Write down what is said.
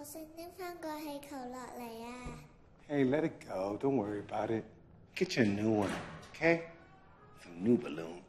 Hey, let it go. Don't worry about it. Get you a new one, okay? Some new balloons.